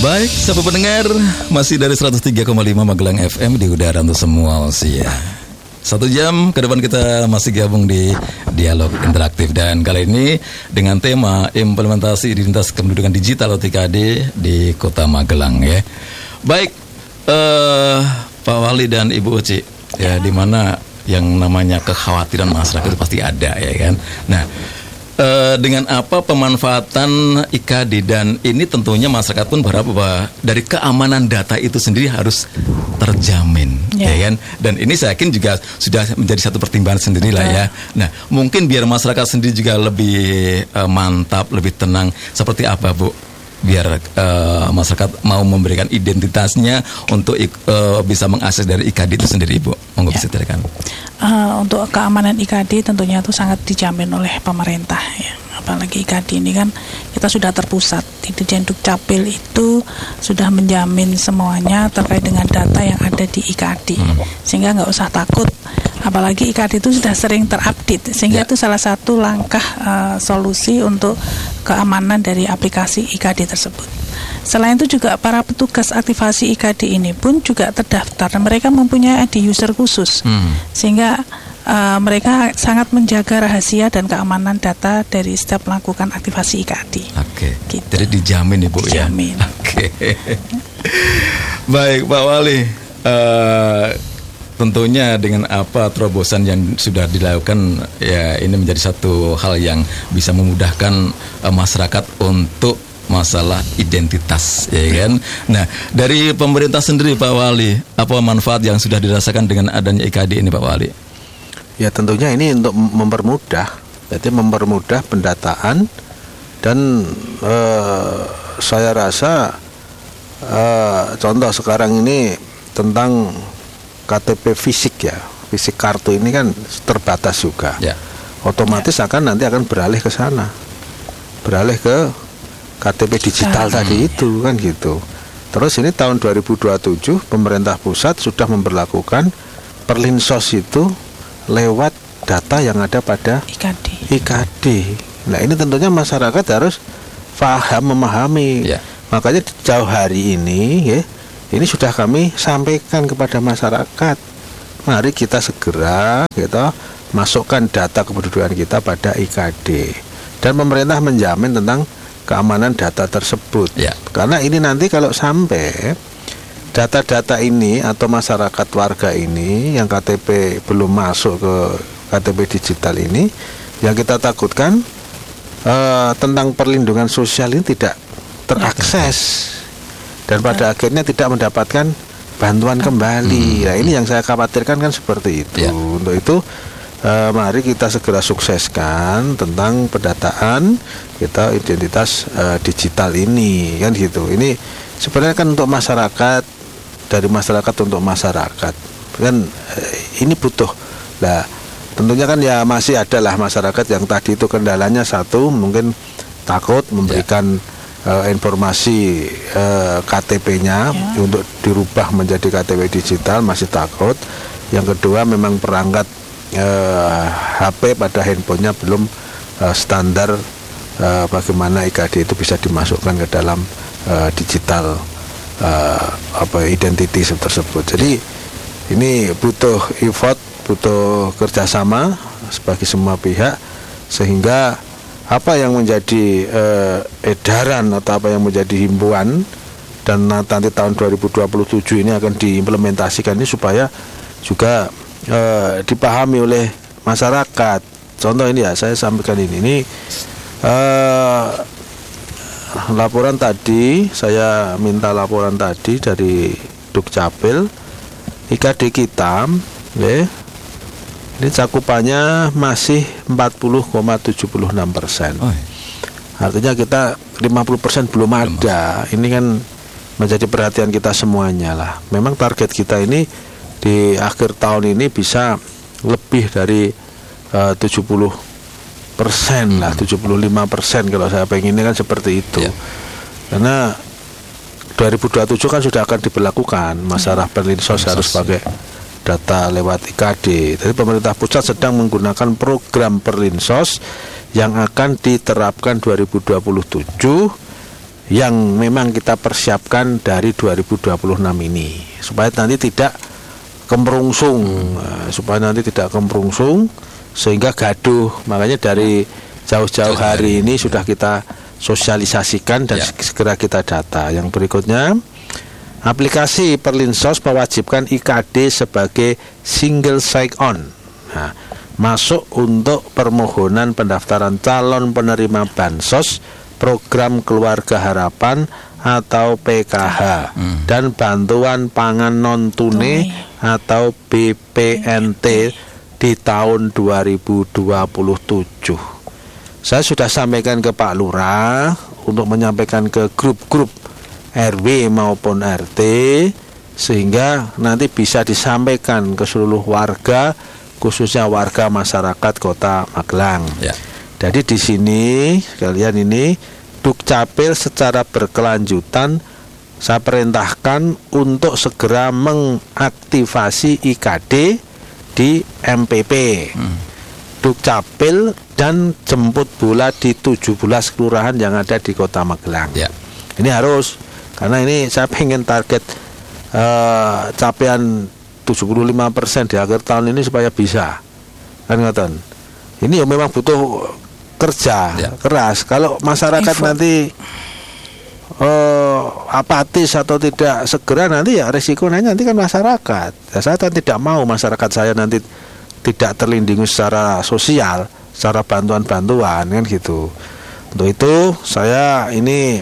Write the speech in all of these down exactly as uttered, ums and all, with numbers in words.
Baik, sahabat pendengar, masih dari seratus tiga koma lima Magelang F M di udara untuk semua usia. Satu jam ke depan kita masih gabung di Dialog Interaktif. Dan kali ini dengan tema implementasi identitas kependudukan digital atau I K D di Kota Magelang ya. Baik, uh, Pak Wali dan Ibu Uci, ya, di mana yang namanya kekhawatiran masyarakat itu pasti ada ya kan. Nah, Uh, dengan apa pemanfaatan I K D, dan ini tentunya masyarakat pun berharap bahwa dari keamanan data itu sendiri harus terjamin, yeah. ya kan? Dan ini saya yakin juga sudah menjadi satu pertimbangan sendiri lah ya. Nah, mungkin biar masyarakat sendiri juga lebih uh, mantap, lebih tenang. Seperti apa, Bu? Biar uh, masyarakat mau memberikan identitasnya untuk uh, bisa mengakses dari I K D itu sendiri, Bu. Monggo bisa ceritakan. Uh, untuk keamanan I K D tentunya itu sangat dijamin oleh pemerintah ya. Apalagi I K D ini kan kita sudah terpusat. Di Dirjen Dukcapil itu sudah menjamin semuanya terkait dengan data yang ada di I K D, hmm. sehingga nggak usah takut. Apalagi I K D itu sudah sering terupdate, sehingga ya. Itu salah satu langkah uh, solusi untuk keamanan dari aplikasi I K D tersebut. Selain itu juga para petugas aktivasi I K D ini pun juga terdaftar dan mereka mempunyai I D user khusus, hmm. sehingga uh, mereka sangat menjaga rahasia dan keamanan data dari setiap melakukan aktivasi I K D. Oke, gitu. Jadi dijamin Ibu ya? Dijamin. Oke. Baik Pak Wali, uh, tentunya dengan apa terobosan yang sudah dilakukan ya, ini menjadi satu hal yang bisa memudahkan uh, masyarakat untuk masalah identitas ya kan. Nah, dari pemerintah sendiri Pak Wali, apa manfaat yang sudah dirasakan dengan adanya I K D ini Pak Wali? Ya tentunya ini untuk mempermudah, jadi mempermudah pendataan dan uh, saya rasa uh, contoh sekarang ini tentang K T P fisik ya, fisik kartu ini kan terbatas juga. Ya. Otomatis ya. akan nanti akan beralih ke sana, beralih ke K T P digital hmm. tadi itu kan gitu. Terus ini tahun dua ribu dua puluh tujuh pemerintah pusat sudah memberlakukan Perlinsos itu lewat data yang ada pada I K D. I K D. Nah ini tentunya masyarakat harus paham, memahami. Ya. Makanya jauh hari ini ya, ini sudah kami sampaikan kepada masyarakat. Mari kita segera gitu masukkan data kependudukan kita pada I K D. Dan pemerintah menjamin tentang keamanan data tersebut. Ya. Karena ini nanti kalau sampai data-data ini atau masyarakat warga ini yang K T P belum masuk ke K T P digital ini, yang kita takutkan uh, tentang perlindungan sosial ini tidak terakses dan pada akhirnya tidak mendapatkan bantuan kembali. Hmm. Nah ini yang saya khawatirkan kan seperti itu. Ya. Untuk itu Uh, mari kita segera sukseskan tentang pendataan kita identitas uh, digital ini kan gitu. Ini sebenarnya kan untuk masyarakat, dari masyarakat untuk masyarakat kan, uh, ini butuh lah. Tentunya kan ya masih ada lah masyarakat yang tadi itu kendalanya satu mungkin takut memberikan ya. uh, informasi uh, K T P-nya ya. untuk dirubah menjadi K T P digital, masih takut. Yang kedua memang perangkat Uh, H P pada handphonenya belum uh, standar uh, bagaimana I K D itu bisa dimasukkan ke dalam uh, digital uh, apa identity tersebut. Jadi ini butuh effort, butuh kerjasama sebagai semua pihak sehingga apa yang menjadi uh, edaran atau apa yang menjadi himbauan dan nanti tahun dua ribu dua puluh tujuh ini akan diimplementasikan ini supaya juga Uh, dipahami oleh masyarakat. Contoh ini ya, saya sampaikan ini. Ini uh, laporan tadi, saya minta laporan tadi dari Dukcapil, I K D kita, ya, ini cakupannya masih empat puluh koma tujuh enam persen. Oh. Artinya kita lima puluh persen belum ada. Ini kan menjadi perhatian kita semuanya lah. Memang target kita ini di akhir tahun ini bisa lebih dari uh, tujuh puluh persen lah, tujuh puluh lima persen kalau saya pengennya kan seperti itu. Ya. Karena dua ribu dua puluh tujuh kan sudah akan diberlakukan masalah Perlinsos ya. harus pakai data lewat I K D. Jadi pemerintah pusat sedang menggunakan program Perlinsos yang akan diterapkan dua ribu dua puluh tujuh yang memang kita persiapkan dari dua ribu dua puluh enam ini, supaya nanti tidak kemrungsung, uh, supaya nanti tidak kemrungsung sehingga gaduh. Makanya dari jauh-jauh hari ini sudah kita sosialisasikan dan ya. segera kita data. Yang berikutnya, aplikasi Perlinsos mewajibkan I K D sebagai single sign-on. Nah, masuk untuk permohonan pendaftaran calon penerima bansos, program Keluarga Harapan atau P K H, hmm. dan bantuan pangan non tunai atau B P N T di tahun dua ribu dua puluh tujuh. Saya sudah sampaikan ke Pak Lurah untuk menyampaikan ke grup-grup R W maupun R T sehingga nanti bisa disampaikan ke seluruh warga, khususnya warga masyarakat Kota Magelang. Ya. Jadi di sini kalian ini Dukcapil secara berkelanjutan saya perintahkan untuk segera mengaktifasi I K D di M P P, hmm. Dukcapil dan jemput bola di tujuh belas kelurahan yang ada di Kota Magelang. Ya. Ini harus, karena ini saya pengen target uh, capaian tujuh puluh lima persen di akhir tahun ini supaya bisa. Kan ngoten. Ini ya memang butuh kerja ya. keras. Kalau masyarakat Info. nanti uh, apatis atau tidak segera, nanti ya resikonya nanti kan masyarakat. Ya, saya kan tidak mau masyarakat saya nanti tidak terlindungi secara sosial, secara bantuan-bantuan kan gitu. Untuk itu saya ini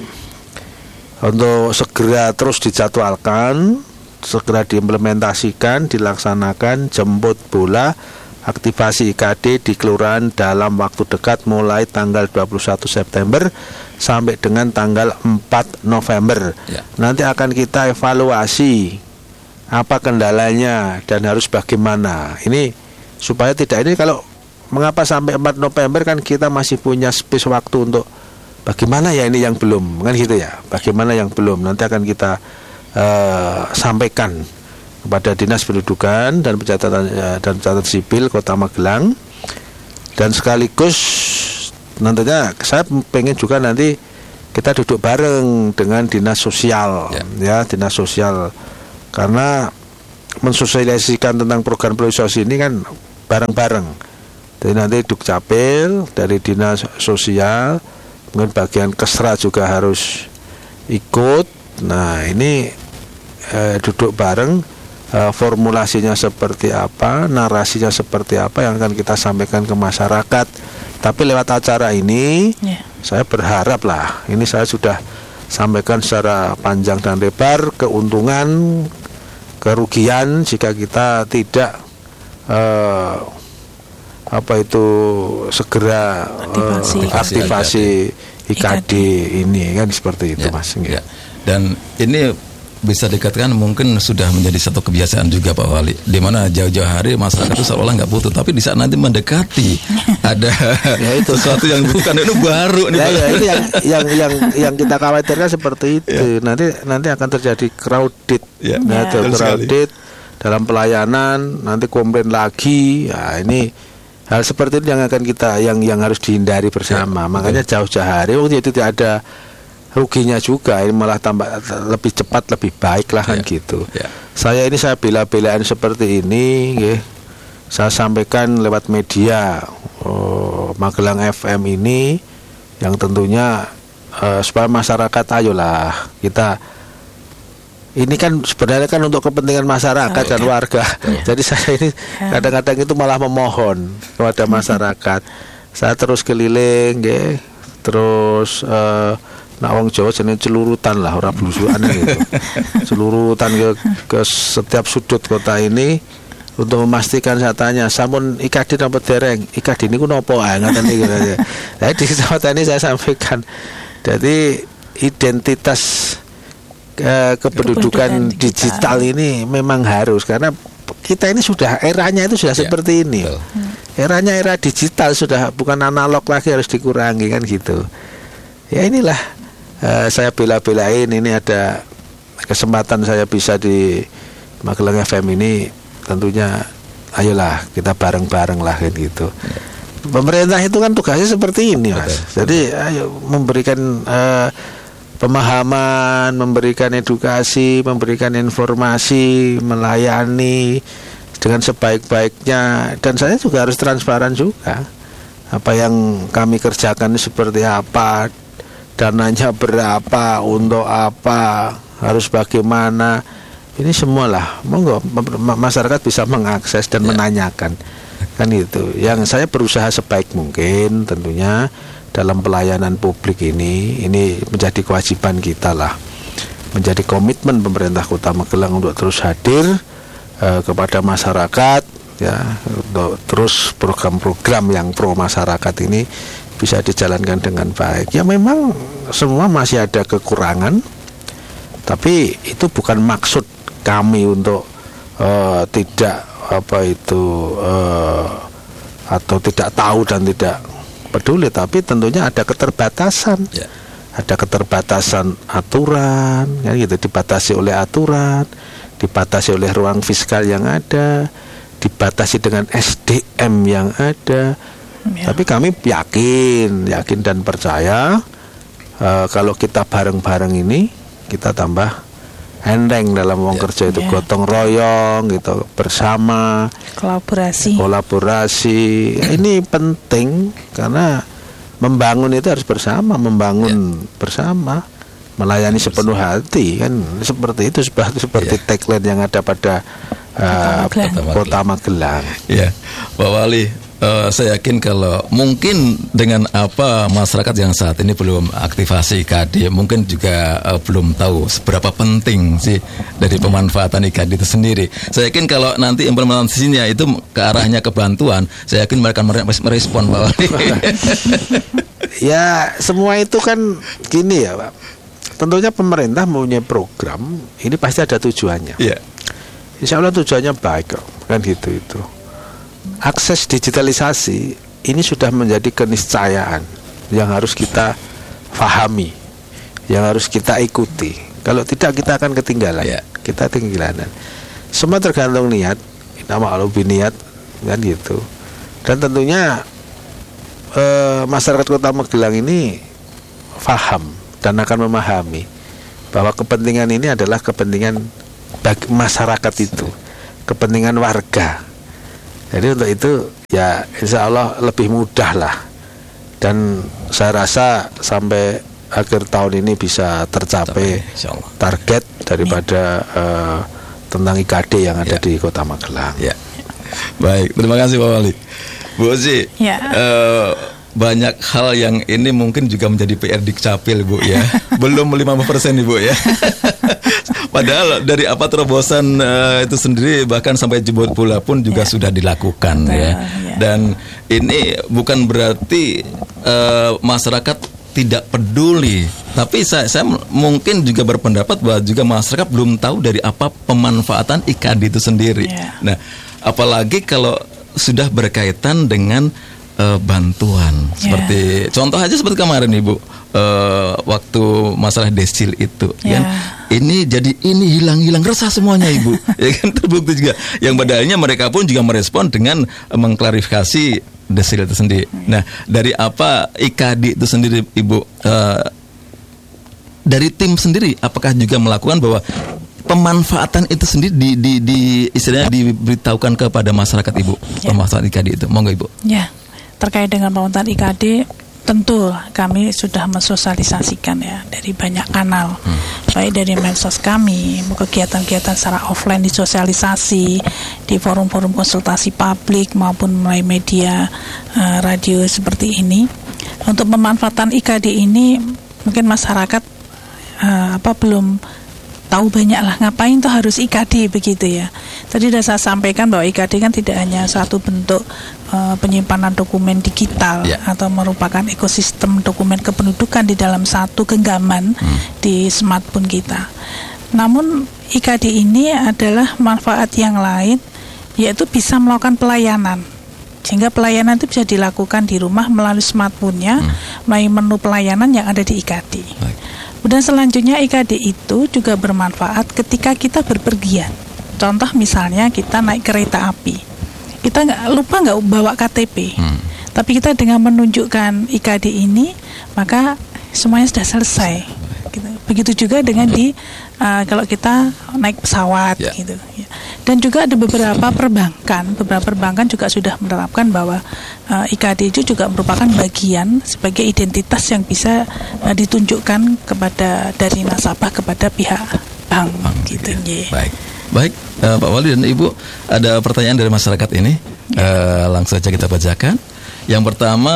untuk segera terus dijadwalkan, segera diimplementasikan, dilaksanakan jemput bola aktivasi I K D di kelurahan dalam waktu dekat mulai tanggal dua puluh satu September sampai dengan tanggal empat November. Ya. Nanti akan kita evaluasi apa kendalanya dan harus bagaimana. Ini supaya tidak, ini kalau mengapa sampai empat November kan kita masih punya space waktu untuk bagaimana ya ini yang belum, kan gitu ya. Bagaimana yang belum nanti akan kita uh, sampaikan kepada Dinas Pendudukan dan Pencatatan dan Pencatatan Sipil Kota Magelang, dan sekaligus nantinya saya pengen juga nanti kita duduk bareng dengan Dinas Sosial ya, ya Dinas Sosial, karena mensosialisasikan tentang program Perlinsos ini kan bareng-bareng. Jadi nanti Dukcapil dari Dinas Sosial, mungkin bagian Kesra juga harus ikut. Nah ini eh, duduk bareng, Uh, formulasinya seperti apa, narasinya seperti apa yang akan kita sampaikan ke masyarakat. Tapi lewat acara ini yeah. saya berharap lah, ini saya sudah sampaikan secara panjang dan lebar keuntungan, kerugian jika kita tidak uh, apa itu segera aktivasi, uh, aktivasi I K D ini kan seperti itu, yeah. Mas. Yeah. Dan ini bisa dikatakan mungkin sudah menjadi satu kebiasaan juga Pak Wali, di mana jauh-jauh hari masyarakat itu seolah nggak butuh, tapi di saat nanti mendekati ada ya itu sesuatu yang bukan itu baru nih, ya, ya, itu yang yang yang yang kita khawatirkan seperti itu. Ya. Nanti nanti akan terjadi crowded, ya. Nah, ya. crowded dalam pelayanan, nanti komplain lagi. Ya, ini hal seperti itu yang akan kita yang yang harus dihindari bersama. Ya. Makanya jauh-jauh hari waktu itu tidak ada ruginya juga, ini malah tambah lebih cepat lebih baik lah kan yeah. gitu. Yeah. Saya ini saya bela-belaan seperti ini, ya. Saya sampaikan lewat media oh, Magelang F M ini, yang tentunya uh, supaya masyarakat ayolah kita. Ini kan sebenarnya kan untuk kepentingan masyarakat oh, dan warga. Yeah. Jadi saya ini kadang-kadang itu malah memohon kepada masyarakat. Saya terus keliling, ya. Terus. Uh, Nah, wong Jawa jenenge celurutan lah, ora blusukan gitu. Celurutan ke, ke setiap sudut kota ini untuk memastikan, saya tanya, sampun I K D napa dereng? I K D niku napa ae ngoten iki. Nah, di kesempatan ini saya sampaikan. Jadi identitas eh, kependudukan digital ini memang harus, karena kita ini sudah eranya itu sudah ya, seperti ini. Betul. Eranya era digital, sudah bukan analog lagi, harus dikurangi kan gitu. Ya inilah. Uh, saya bela-belain ini ada kesempatan saya bisa di Magelang F M ini, tentunya ayolah kita bareng-bareng lah kan gitu. Ya. Pemerintah itu kan tugasnya seperti ini, Mas. Betul, jadi betul. Ayo memberikan uh, pemahaman, memberikan edukasi, memberikan informasi, melayani dengan sebaik-baiknya. Dan saya juga harus transparan juga. Apa yang kami kerjakan seperti apa, dananya berapa, untuk apa, harus bagaimana. Ini semualah, monggo masyarakat bisa mengakses dan ya. menanyakan. Kan itu. Yang saya berusaha sebaik mungkin tentunya dalam pelayanan publik ini, ini menjadi kewajiban kita lah. Menjadi komitmen pemerintah Kota Magelang untuk terus hadir eh, kepada masyarakat, ya, untuk terus program-program yang pro masyarakat ini bisa dijalankan dengan baik. Ya memang semua masih ada kekurangan, tapi itu bukan maksud kami untuk uh, tidak apa itu uh, atau tidak tahu dan tidak peduli, tapi tentunya ada keterbatasan, yeah. ada keterbatasan aturan, ya gitu, dibatasi oleh aturan, dibatasi oleh ruang fiskal yang ada, dibatasi dengan S D M yang ada. Ya. Tapi kami yakin, yakin dan percaya uh, kalau kita bareng-bareng ini kita tambah enteng dalam wong ya. kerja itu, ya. gotong royong gitu, bersama, kolaborasi. Kolaborasi ini penting karena membangun itu harus bersama, membangun ya. bersama, melayani sepenuh hati, kan seperti itu, seperti seperti ya. tagline yang ada pada uh, Kota Magelang. Ya, Pak Wali. Uh, saya yakin kalau mungkin dengan apa masyarakat yang saat ini belum aktivasi I K D, mungkin juga uh, belum tahu seberapa penting sih dari pemanfaatan I K D itu sendiri. Saya yakin kalau nanti implementasinya itu ke arahnya kebantuan, saya yakin mereka merespon Pak Wali. Ya semua itu kan gini ya Pak. Tentunya pemerintah mempunyai program, ini pasti ada tujuannya. Yeah. Insya Allah tujuannya baik kok, kan gitu itu. Akses digitalisasi ini sudah menjadi keniscayaan yang harus kita pahami, yang harus kita ikuti. Kalau tidak kita akan ketinggalan, yeah. kita ketinggalan. Semua tergantung niat, nama Allah biniat, kan gitu. Dan tentunya eh, masyarakat Kota Magelang ini paham dan akan memahami bahwa kepentingan ini adalah kepentingan bagi masyarakat itu, kepentingan warga. Jadi untuk itu ya insya Allah lebih mudah lah. Dan saya rasa sampai akhir tahun ini bisa tercapai target daripada uh, tentang I K D yang ada ya. di Kota Magelang. Ya. Baik, terima kasih Pak Wali. Bu Ozi, ya. uh, banyak hal yang ini mungkin juga menjadi P R Dukcapil Bu ya. Belum lima puluh persen Ibu ya. Padahal dari apa terobosan uh, itu sendiri bahkan sampai jemput bola pun juga yeah. sudah dilakukan uh, ya. Yeah. Dan ini bukan berarti uh, masyarakat tidak peduli, tapi saya, saya mungkin juga berpendapat bahwa juga masyarakat belum tahu dari apa pemanfaatan I K D itu sendiri. Yeah. Nah, apalagi kalau sudah berkaitan dengan uh, bantuan yeah. seperti contoh aja seperti kemarin Ibu uh, waktu masalah desil itu yeah. kan. Ini jadi ini hilang-hilang resah semuanya Ibu. Ya kan terbukti juga. Yang padahal mereka pun juga merespon dengan mengklarifikasi desil itu sendiri. Nah, dari apa I K D itu sendiri Ibu, uh, dari tim sendiri apakah juga melakukan bahwa pemanfaatan itu sendiri di, di, di istilahnya diberitahukan kepada masyarakat Ibu, ya. Pemanfaatan I K D itu. Monggo Ibu. Ya, terkait dengan pemanfaatan I K D tentu kami sudah mensosialisasikan ya dari banyak kanal, hmm. baik dari medsos kami, kegiatan-kegiatan secara offline disosialisasi di forum-forum konsultasi publik maupun melalui media uh, radio seperti ini. Untuk pemanfaatan I K D ini mungkin masyarakat uh, apa belum tahu banyak lah ngapain tuh harus I K D begitu ya. Tadi sudah saya sampaikan bahwa I K D kan tidak hanya satu bentuk uh, penyimpanan dokumen digital yeah. atau merupakan ekosistem dokumen kependudukan di dalam satu genggaman hmm. di smartphone kita. Namun I K D ini adalah manfaat yang lain, yaitu bisa melakukan pelayanan. Sehingga pelayanan itu bisa dilakukan di rumah melalui smartphone-nya, hmm. melalui menu pelayanan yang ada di I K D. Baik. Dan selanjutnya I K D itu juga bermanfaat ketika kita berpergian. Contoh misalnya kita naik kereta api, kita nggak lupa nggak bawa K T P, hmm. tapi kita dengan menunjukkan I K D ini maka semuanya sudah selesai. Gitu. begitu juga dengan di uh, kalau kita naik pesawat yeah. gitu. Dan juga ada beberapa perbankan, beberapa perbankan juga sudah menerapkan bahwa uh, I K D itu juga merupakan bagian sebagai identitas yang bisa uh, ditunjukkan kepada dari nasabah kepada pihak bank, bank gitu. Ya. Baik, baik uh, Pak Wali dan Ibu, ada pertanyaan dari masyarakat ini, ya. uh, langsung saja kita bacakan. Yang pertama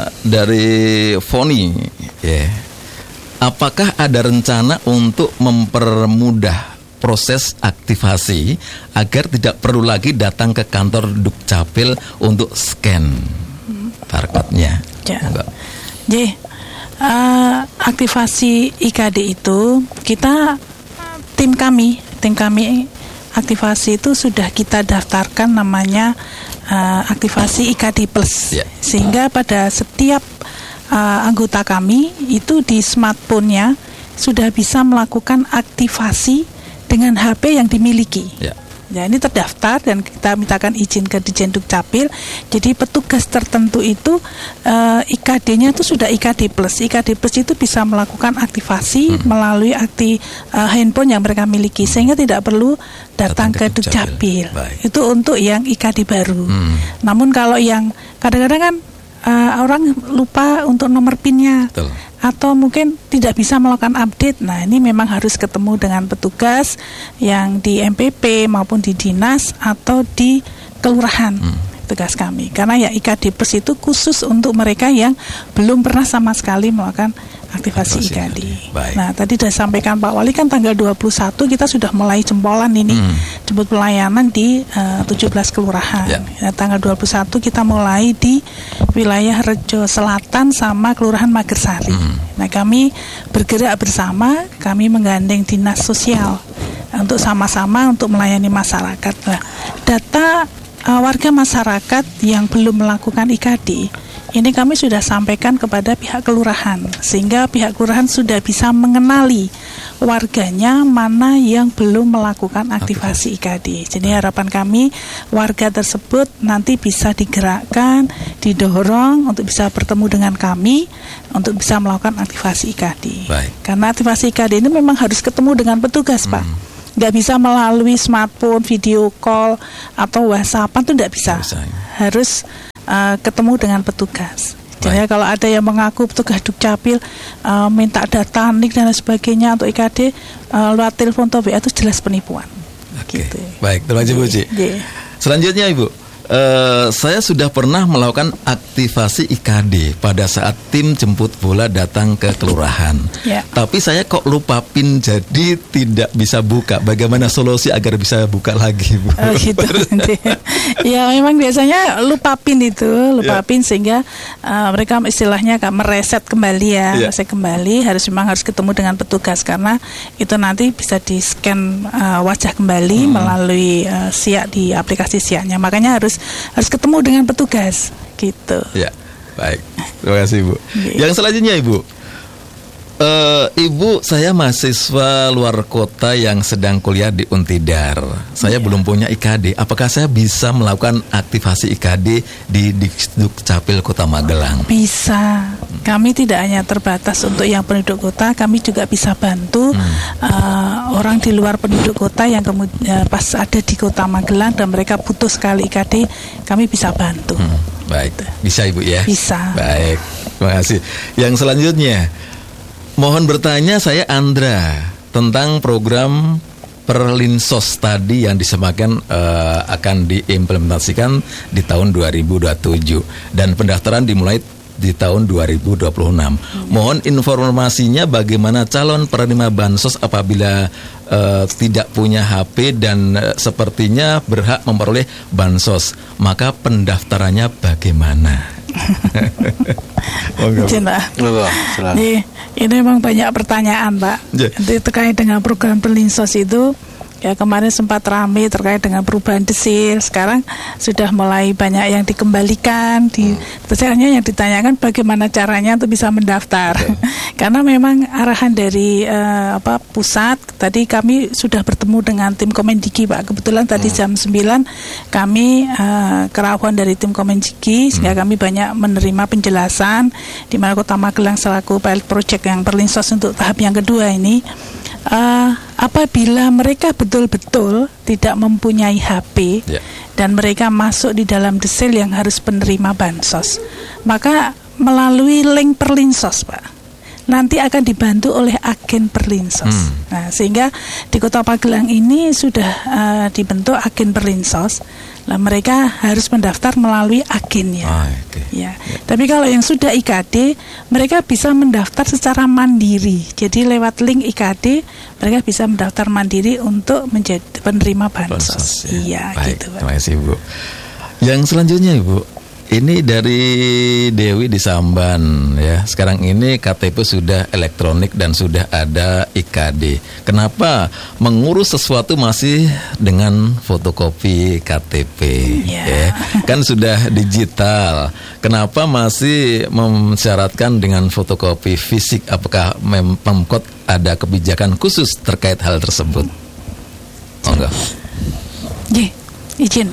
dari Foni, ya. Apakah ada rencana untuk mempermudah proses aktivasi agar tidak perlu lagi datang ke kantor Dukcapil untuk scan barcode-nya? Ya. Jadi uh, aktivasi I K D itu kita tim kami, tim kami aktivasi itu sudah kita daftarkan namanya uh, aktivasi I K D Plus, ya. Sehingga pada setiap uh, anggota kami itu di smartphone-nya sudah bisa melakukan aktivasi dengan H P yang dimiliki. Ya. Ya, ini terdaftar dan kita mintakan izin ke Dijen Dukcapil. Jadi petugas tertentu itu uh, I K D-nya itu sudah I K D Plus. I K D Plus itu bisa melakukan aktivasi hmm. melalui akti uh, handphone yang mereka miliki, sehingga tidak perlu datang, datang ke, ke Dukcapil. Itu untuk yang I K D baru. Hmm. Namun kalau yang kadang-kadang kan uh, orang lupa untuk nomor PIN-nya. Betul. Atau mungkin tidak bisa melakukan update. Nah, ini memang harus ketemu dengan petugas yang di M P P maupun di dinas atau di kelurahan, hmm. tugas kami. Karena ya I K D Plus itu khusus untuk mereka yang belum pernah sama sekali melakukan aktivasi I K D. Nah, tadi sudah sampaikan Pak Wali kan tanggal dua puluh satu kita sudah mulai jempolan ini, hmm. jemput pelayanan di uh, tujuh belas kelurahan. Ya. Nah, tanggal dua puluh satu kita mulai di wilayah Rejo Selatan sama Kelurahan Magersari. Hmm. Nah, kami bergerak bersama, kami menggandeng dinas sosial untuk sama-sama untuk melayani masyarakat. Nah, data uh, warga masyarakat yang belum melakukan I K D ini kami sudah sampaikan kepada pihak kelurahan, sehingga pihak kelurahan sudah bisa mengenali warganya mana yang belum melakukan aktivasi I K D. Jadi harapan kami warga tersebut nanti bisa digerakkan, didorong untuk bisa bertemu dengan kami untuk bisa melakukan aktivasi I K D. Baik. Karena aktivasi I K D ini memang harus ketemu dengan petugas, hmm. Pak. Nggak bisa melalui smartphone, video call atau WhatsApp itu nggak bisa. bisa ya. Harus Uh, ketemu dengan petugas. Jadi Baik. Kalau ada yang mengaku petugas Dukcapil uh, minta data, nik dan lain sebagainya untuk I K D uh, lewat telepon atau W A itu jelas penipuan. Oke. Gitu. Baik, terima kasih Bu Ci. Selanjutnya Ibu, Uh, saya sudah pernah melakukan aktivasi I K D pada saat tim jemput bola datang ke kelurahan. Ya. Tapi saya kok lupa PIN jadi tidak bisa buka. Bagaimana solusi agar bisa buka lagi, Bu? Oh, gitu. Ya memang biasanya lupa PIN itu, lupa ya. PIN sehingga uh, mereka istilahnya mereset kembali ya, ya. Reset kembali harus memang harus ketemu dengan petugas karena itu nanti bisa di scan uh, wajah kembali hmm. melalui uh, siak di aplikasi siaknya. Makanya harus harus ketemu dengan petugas gitu. Ya, baik. Terima kasih Ibu. Okay. Yang selanjutnya Ibu, uh, Ibu saya mahasiswa luar kota yang sedang kuliah di Untidar. Saya yeah. belum punya I K D. Apakah saya bisa melakukan aktivasi I K D di Dukcapil Kota Magelang? Bisa. Kami tidak hanya terbatas untuk yang penduduk kota, kami juga bisa bantu hmm. uh, orang di luar penduduk kota yang kemudian uh, pas ada di Kota Magelang dan mereka butuh sekali I K D, kami bisa bantu. Hmm. Baik, bisa Ibu ya? Bisa. Baik, terima kasih. Yang selanjutnya, mohon bertanya saya Andra tentang program Perlinsos tadi yang disemakan uh, akan diimplementasikan di tahun dua ribu dua puluh tujuh dan pendaftaran dimulai di tahun dua ribu dua puluh enam. Hmm. Mohon informasinya bagaimana calon penerima bansos apabila uh, tidak punya H P dan uh, sepertinya berhak memperoleh bansos. Maka pendaftarannya bagaimana? Ini, ini memang banyak pertanyaan, Pak. Yeah. Jadi terkait dengan program Perlinsos itu Ya kemarin sempat ramai terkait dengan perubahan desil. Sekarang sudah mulai banyak yang dikembalikan. Di, terus hanya yang ditanyakan bagaimana caranya untuk bisa mendaftar. Karena memang arahan dari uh, apa pusat. Tadi kami sudah bertemu dengan tim Komendiki, Pak. Kebetulan tadi jam sembilan kami uh, kerahuan dari tim Komendiki, sehingga kami banyak menerima penjelasan di mana Kota Magelang selaku pilot project yang perlinsos untuk tahap yang kedua ini. Uh, apabila mereka betul-betul tidak mempunyai H P yeah. dan mereka masuk di dalam desil yang harus penerima bansos, maka melalui link Perlinsos, Pak, nanti akan dibantu oleh agen Perlinsos. Hmm. Nah, sehingga di Kota Magelang ini sudah uh, dibentuk agen Perlinsos. Lah mereka harus mendaftar melalui agennya. Ah, okay. Ya. Ya. Tapi kalau yang sudah I K D, mereka bisa mendaftar secara mandiri. Jadi lewat link I K D, mereka bisa mendaftar mandiri untuk menjadi penerima bansos. bansos ya. Iya, baik, gitu, Pak. Terima kasih, Bu. Yang selanjutnya, Ibu, ini dari Dewi di Samban ya. Sekarang ini K T P sudah elektronik dan sudah ada I K D. Kenapa mengurus sesuatu masih dengan fotokopi K T P? Yeah. Ya, kan sudah digital. Kenapa masih mensyaratkan dengan fotokopi fisik? Apakah Pemkot ada kebijakan khusus terkait hal tersebut? Oh enggak. Ye, izin.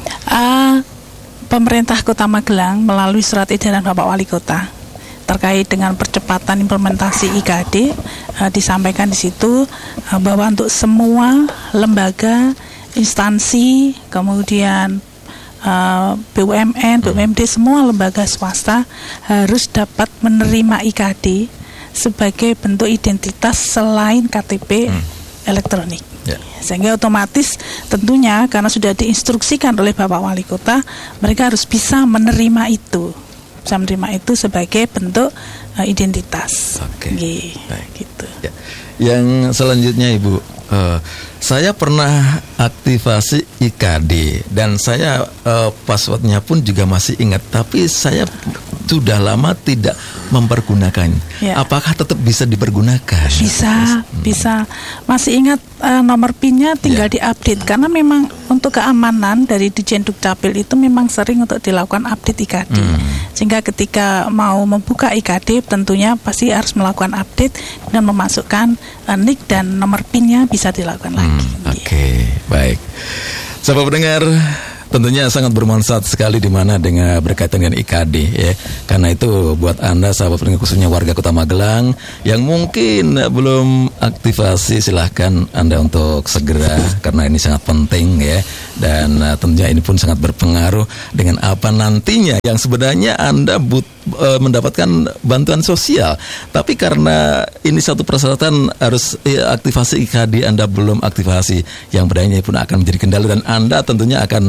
Ah uh, Pemerintah Kota Magelang melalui surat edaran Bapak Wali Kota terkait dengan percepatan implementasi I K D uh, disampaikan di situ uh, bahwa untuk semua lembaga, instansi, kemudian uh, B U M N, B U M D, semua lembaga swasta harus dapat menerima I K D sebagai bentuk identitas selain K T P hmm. elektronik. Ya. Sehingga otomatis tentunya karena sudah diinstruksikan oleh Bapak Wali Kota, mereka harus bisa menerima itu, bisa menerima itu sebagai bentuk uh, identitas. Oke. Okay. Gitu. Ya. Yang selanjutnya, Ibu, uh, saya pernah aktivasi I K D dan saya uh, passwordnya pun juga masih ingat, tapi saya sudah lama tidak mempergunakan. Ya. Apakah tetap bisa dipergunakan? Bisa, hmm. bisa. Masih ingat uh, nomor PIN-nya tinggal ya. diupdate karena memang untuk keamanan dari Ditjen Dukcapil itu memang sering untuk dilakukan update I K D. Hmm. Sehingga ketika mau membuka I K D tentunya pasti harus melakukan update dan memasukkan uh, N I K dan nomor PIN-nya bisa dilakukan hmm. lagi. Oke, okay. Baik. Sahabat pendengar, tentunya sangat bermanfaat sekali di mana dengan berkaitan dengan I K D ya. Karena itu buat Anda sahabat pendengar khususnya warga Kota Magelang yang mungkin belum aktivasi, silahkan Anda untuk segera karena ini sangat penting ya. Dan uh, tentunya ini pun sangat berpengaruh dengan apa nantinya yang sebenarnya Anda but, uh, mendapatkan bantuan sosial. Tapi karena ini satu persyaratan harus ya, aktivasi I K D Anda belum aktivasi, yang berarti pun akan menjadi kendala dan Anda tentunya akan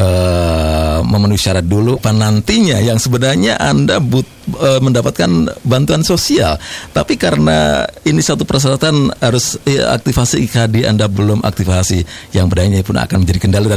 Uh, memenuhi syarat dulu apa nantinya yang sebenarnya Anda but, uh, mendapatkan bantuan sosial, tapi karena ini satu persyaratan harus uh, aktivasi I K D Anda belum aktivasi, yang berarti pun akan menjadi kendala dan